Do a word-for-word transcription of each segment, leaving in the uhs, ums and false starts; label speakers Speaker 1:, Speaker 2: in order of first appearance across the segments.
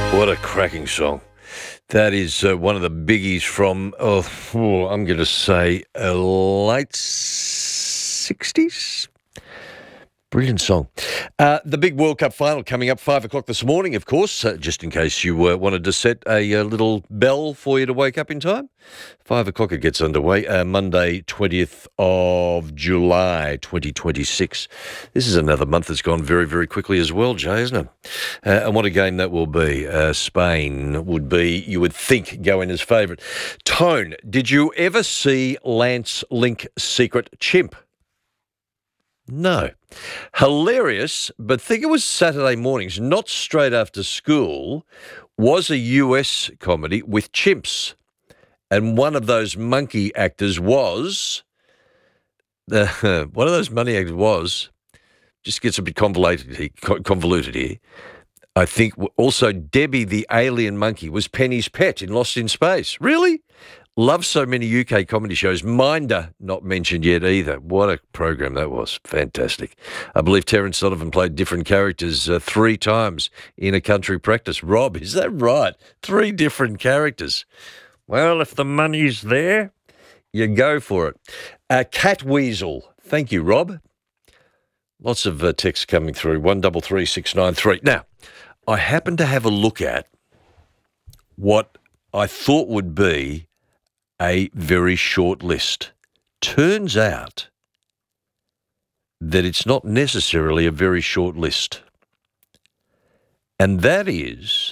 Speaker 1: What a cracking song. That is uh, one of the biggies from, oh, oh, I'm going to say, uh, late sixties? Brilliant song. Uh, the big World Cup final coming up five o'clock this morning, of course, uh, just in case you uh, wanted to set a uh, little bell for you to wake up in time. five o'clock it gets underway, uh, Monday, twentieth of July, twenty twenty-six. This is another month that's gone very, very quickly as well, Jay, isn't it? Uh, and what a game that will be. Uh, Spain would be, you would think, going as favourite. Tone, did you ever see Lance Link Secret Chimp? No. Hilarious, but think it was Saturday mornings, not straight after school, was a U S comedy with chimps. And one of those monkey actors was, uh, one of those money actors was, just gets a bit convoluted here, convoluted here. I think also Debbie the alien monkey was Penny's pet in Lost in Space. Really? Love so many U K comedy shows. Minder, not mentioned yet either. What a program that was. Fantastic. I believe Terence Sullivan played different characters uh, three times in A Country Practice. Rob, is that right? Three different characters. Well, if the money's there, you go for it. Uh, Cat Weasel. Thank you, Rob. Lots of uh, texts coming through. one double three six nine three. Now, I happened to have a look at what I thought would be a very short list. Turns out that it's not necessarily a very short list. And that is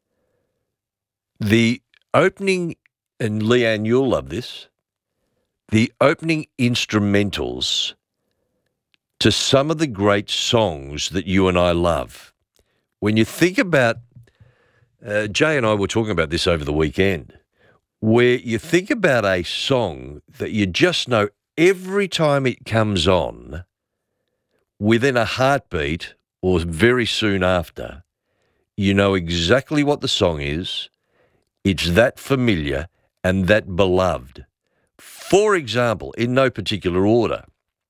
Speaker 1: the opening, and Leanne, you'll love this, the opening instrumentals to some of the great songs that you and I love. When you think about, uh, Jay and I were talking about this over the weekend, where you think about a song that you just know every time it comes on, within a heartbeat or very soon after, you know exactly what the song is. It's that familiar and that beloved. For example, in no particular order,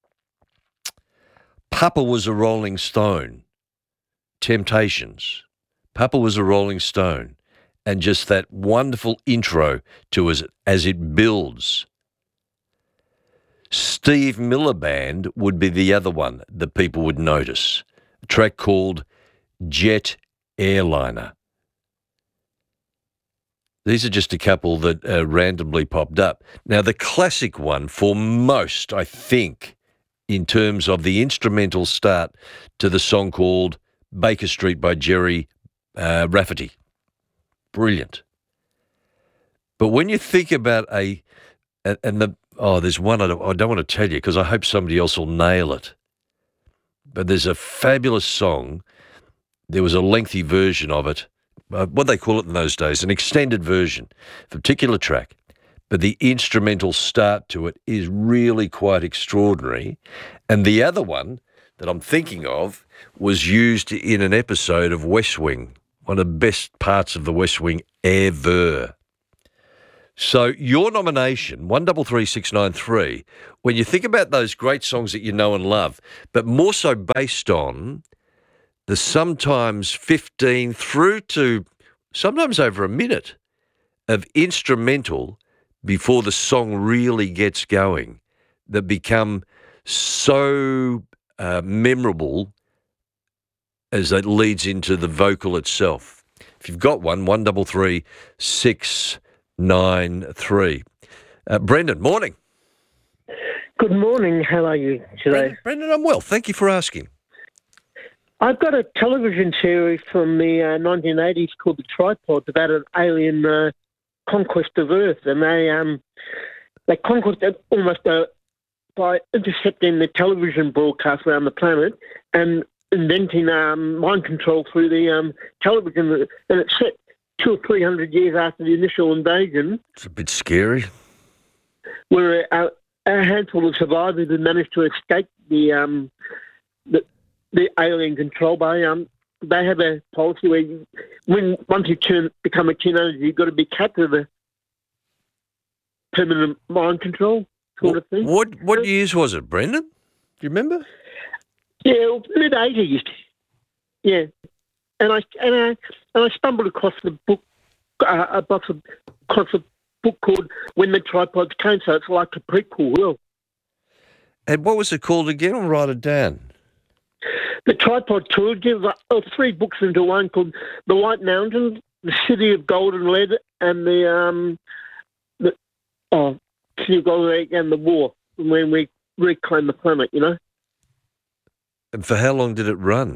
Speaker 1: Papa Was a Rolling Stone, Temptations. Papa Was a Rolling Stone. And just that wonderful intro to as, as it builds. Steve Miller Band would be the other one that people would notice. A track called Jet Airliner. These are just a couple that uh, randomly popped up. Now, the classic one for most, I think, in terms of the instrumental start to the song called Baker Street by Jerry uh, Rafferty. Brilliant. But when you think about a, and the, oh, there's one I don't, I don't want to tell you because I hope somebody else will nail it. But there's a fabulous song. There was a lengthy version of it. Uh, what they call it in those days, an extended version of a particular track. But the instrumental start to it is really quite extraordinary. And the other one that I'm thinking of was used in an episode of West Wing. One of the best parts of the West Wing ever. So your nomination, one double three six nine three, when you think about those great songs that you know and love, but more so based on the sometimes fifteen through to sometimes over a minute of instrumental before the song really gets going, that become so uh, memorable as that leads into the vocal itself. If you've got one, one double three six nine three. Uh, Brendan, morning.
Speaker 2: Good morning. How are you today?
Speaker 1: Brendan, Brendan, I'm well. Thank you for asking.
Speaker 2: I've got a television series from the uh, nineteen eighties called The Tripod about an alien uh, conquest of Earth, and they um they conquered almost uh, by intercepting the television broadcast around the planet and inventing um, mind control through the um, television, and it's set two or three hundred years after the initial invasion.
Speaker 1: It's a bit scary.
Speaker 2: Where a, a handful of survivors had managed to escape the um, the, the alien control by um. They have a policy where you, when once you turn become a teenager, you've got to be capped with a permanent mind control sort
Speaker 1: what,
Speaker 2: of thing.
Speaker 1: What what years was it, Brendan? Do you remember?
Speaker 2: Yeah, mid eighties. Yeah. and I and I and I stumbled across the book, uh, a box of across a book called When the Tripods Came. So it's like a prequel. Well,
Speaker 1: And what was it called again? I'll write it down.
Speaker 2: the Tripod Trilogy, like, uh, three books into one, called The White Mountains, The City of Golden Lead, and the um, the oh, City of Golden Lead and the War, when we reclaim the planet. You know.
Speaker 1: And for how long did it run?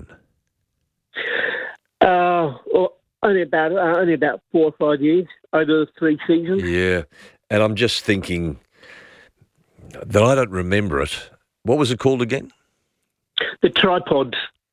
Speaker 2: Uh, well, only about uh, only about four or five years over the three seasons.
Speaker 1: Yeah. And I'm just thinking that I don't remember it. What was it called again?
Speaker 2: The Tripods.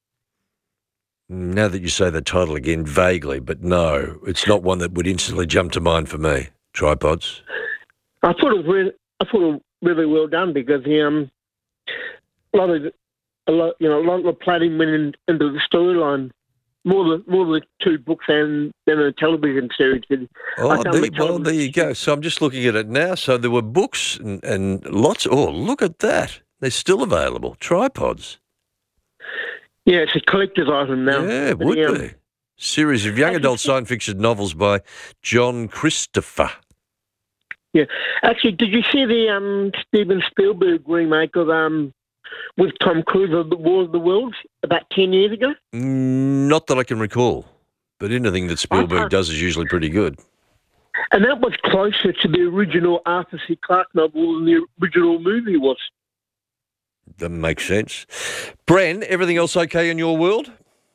Speaker 1: Now that you say the title again, vaguely, but no, it's not one that would instantly jump to mind for me. Tripods.
Speaker 2: I thought it was really, I thought it was really well done because the um, a lot of a lot, you know, a lot of the planning went in, into the storyline. More the more the two books and then a television series. And
Speaker 1: Oh,
Speaker 2: I found
Speaker 1: there,
Speaker 2: the
Speaker 1: well, there you
Speaker 2: television-
Speaker 1: go. So I'm just looking at it now. So there were books and, and lots. Oh, look at that. They're still available. Tripods.
Speaker 2: Yeah, it's a collector's item now.
Speaker 1: Yeah, it
Speaker 2: But,
Speaker 1: would
Speaker 2: um,
Speaker 1: be. Series of young
Speaker 2: Actually-
Speaker 1: adult science fiction novels by John Christopher.
Speaker 2: Yeah, actually, did you see the um, Steven Spielberg remake of um, with Tom Cruise of the War of the Worlds about ten years ago?
Speaker 1: Mm, Not that I can recall, but anything that Spielberg
Speaker 2: can't-
Speaker 1: does is usually pretty good.
Speaker 2: And that was closer to the original Arthur C. Clarke novel than the original movie was.
Speaker 1: That makes sense. Bren, everything else okay in your world?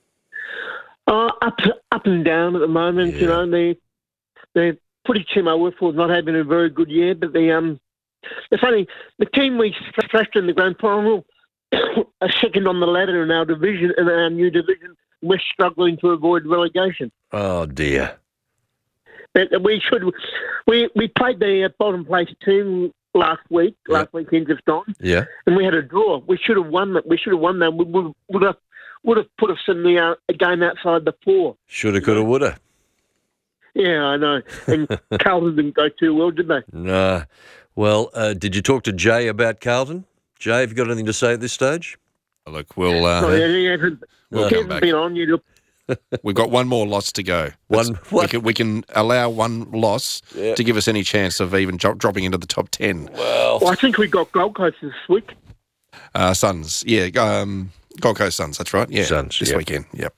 Speaker 2: Uh, up up and down at the moment.
Speaker 1: Yeah.
Speaker 2: You know, they the footy team I work for is not having a very good year, but the um, it's funny the team we slashed in the grand final are second on the ladder in our division, in our new division. We're struggling to avoid relegation.
Speaker 1: Oh, dear.
Speaker 2: But we should we we played the uh, bottom place team last week,
Speaker 1: Yep.
Speaker 2: last weekend just gone,
Speaker 1: Yeah.
Speaker 2: and we had a draw. We should have won that. We should have won that. We would would have would have put us in the uh, a game outside the four.
Speaker 1: Shoulda, coulda, woulda.
Speaker 2: Yeah, I know. And Carlton didn't go too well, did they?
Speaker 1: Nah. Well, uh, did you talk to Jay about Carlton? Jay, have you got anything to say at this stage?
Speaker 3: Look, we'll uh,
Speaker 2: No, he hasn't,
Speaker 3: We'll
Speaker 2: he
Speaker 3: come
Speaker 2: hasn't
Speaker 3: back.
Speaker 2: been on you.
Speaker 3: we've got one more loss to go.
Speaker 1: One-
Speaker 3: That's-
Speaker 1: what?
Speaker 3: We can, we can allow one loss
Speaker 1: Yeah.
Speaker 3: to give us any chance of even dro- dropping into the top ten.
Speaker 1: Well,
Speaker 2: Well, I think we got Gold Coast this week.
Speaker 3: Uh, Suns, yeah, um, Gold Coast Suns. That's right. Yeah,
Speaker 1: Suns,
Speaker 3: this
Speaker 1: yep.
Speaker 3: weekend. Yep.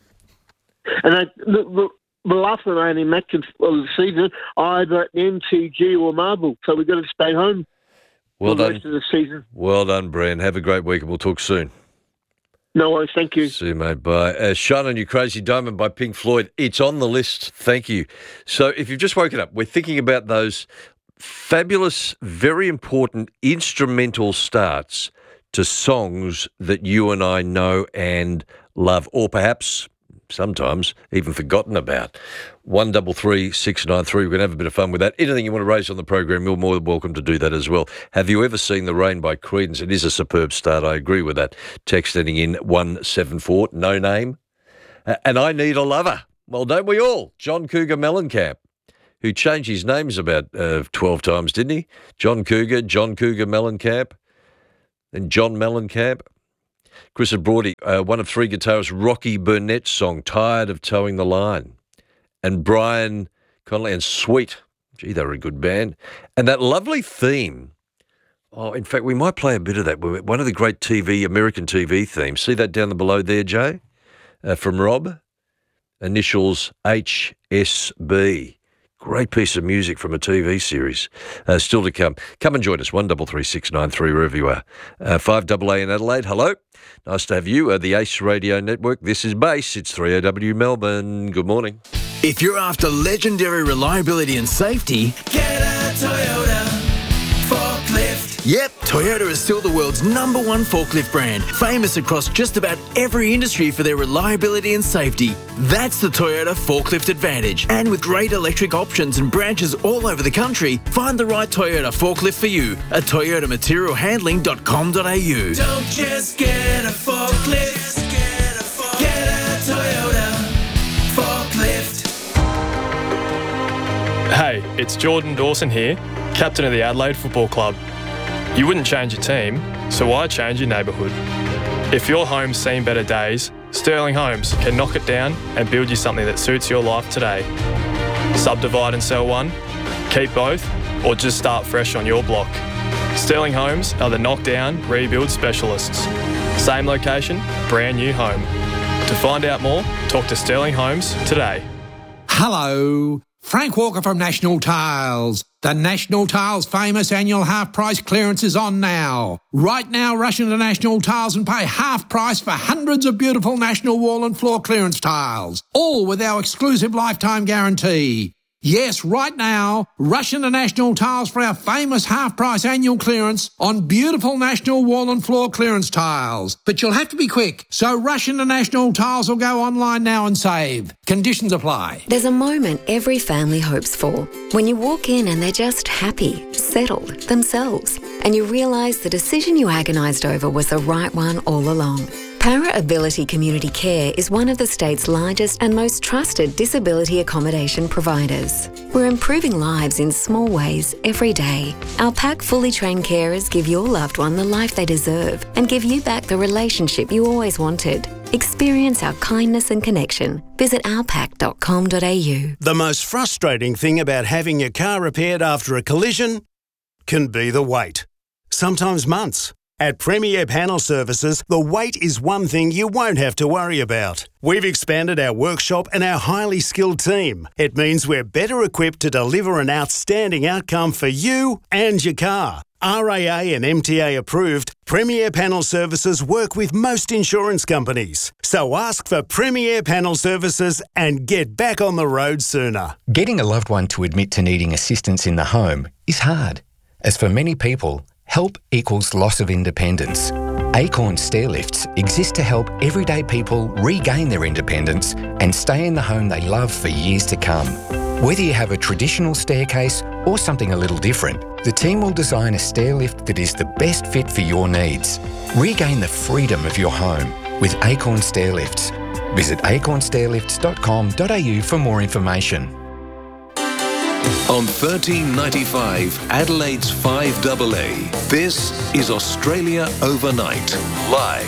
Speaker 2: And I, the, the, the last remaining matches of the season, either at the M C G or Marble. So we've got to stay home
Speaker 1: well
Speaker 2: for the
Speaker 1: done.
Speaker 2: rest of the season.
Speaker 1: Well done, Bren. Have a great week and we'll talk soon.
Speaker 2: No worries. Thank you.
Speaker 1: See you, mate. Bye. Uh, Shine on You Crazy Diamond by Pink Floyd. It's on the list. Thank you. So if you've just woken up, we're thinking about those fabulous, very important instrumental starts to songs that you and I know and love, or perhaps sometimes even forgotten about. One double three six nine three. We're going to have a bit of fun with that. Anything you want to raise on the program, you're more than welcome to do that as well. Have you ever seen The Rain by Creedence? It is a superb start. I agree with that. Text ending in one seven four. No name. Uh, and I need a lover. Well, don't we all? John Cougar Mellencamp, who changed his names about uh, twelve times, didn't he? John Cougar, John Cougar Mellencamp, and John Mellencamp. Chris Brody, uh, one of three guitarists, Rocky Burnett's song, Tired of Towing the Line. And Brian Connolly and Sweet. Gee, they were a good band. And that lovely theme. Oh, in fact, we might play a bit of that. One of the great T V, American T V themes. See that down the below there, Jay? Uh, from Rob. Initials H S B. Great piece of music from a T V series. Uh, still to come. Come and join us. one double three six nine three, wherever you are. Uh, five A A in Adelaide. Hello. Nice to have you. Uh, the Ace Radio Network. This is Base. It's three A W Melbourne. Good morning.
Speaker 4: If you're after legendary reliability and safety, get a Toyota forklift. Yep, Toyota is still the world's number one forklift brand, famous across just about every industry for their reliability and safety. That's the Toyota Forklift Advantage. And with great electric options and branches all over the country, find the right Toyota forklift for you at toyota material handling dot com dot a u. Don't just get a forklift, get a, forklift. Get a Toyota forklift.
Speaker 5: Hey, it's Jordan Dawson here, captain of the Adelaide Football Club. You wouldn't change your team, so why change your neighbourhood? If your home's seen better days, Sterling Homes can knock it down and build you something that suits your life today. Subdivide and sell one, keep both, or just start fresh on your block. Sterling Homes are the knockdown, rebuild specialists. Same location, brand new home. To find out more, talk to Sterling Homes today.
Speaker 6: Hello, Frank Walker from National Tiles. The National Tiles famous annual half price clearance is on now. Right now, rush into National Tiles and pay half price for hundreds of beautiful national wall and floor clearance tiles, all with our exclusive lifetime guarantee. Yes, right now, rush into National Tiles for our famous half-price annual clearance on beautiful national wall and floor clearance tiles. But you'll have to be quick, so rush into National Tiles or go online now and save. Conditions apply.
Speaker 7: There's a moment every family hopes for. When you walk in and they're just happy, settled, themselves, and you realise the decision you agonised over was the right one all along. Para Ability Community Care is one of the state's largest and most trusted disability accommodation providers. We're improving lives in small ways every day. Our pack fully trained carers give your loved one the life they deserve and give you back the relationship you always wanted. Experience our kindness and connection. Visit our pack dot com dot a u.
Speaker 8: The most frustrating thing about having your car repaired after a collision can be the wait. Sometimes months. At Premier Panel Services, the wait is one thing you won't have to worry about. We've expanded our workshop and our highly skilled team. It means we're better equipped to deliver an outstanding outcome for you and your car. R A A and M T A approved, Premier Panel Services work with most insurance companies. So ask for Premier Panel Services and get back on the road sooner.
Speaker 9: Getting a loved one to admit to needing assistance in the home is hard, as for many people, help equals loss of independence. Acorn Stairlifts exist to help everyday people regain their independence and stay in the home they love for years to come. Whether you have a traditional staircase or something a little different, the team will design a stairlift that is the best fit for your needs. Regain the freedom of your home with Acorn Stairlifts. Visit acorn stairlifts dot com dot a u for more information.
Speaker 10: On thirteen ninety-five, Adelaide's five A A, this is Australia Overnight, live